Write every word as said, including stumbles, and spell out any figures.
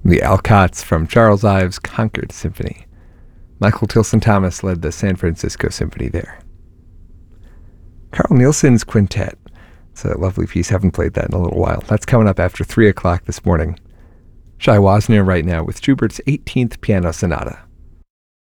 The Alcotts from Charles Ives Concord Symphony. Michael Tilson Thomas led the San Francisco Symphony there. Carl Nielsen's Quintet. It's a lovely piece. Haven't played that in a little while. That's coming up after three o'clock this morning. Shai Wozniak right now with Schubert's eighteenth Piano Sonata.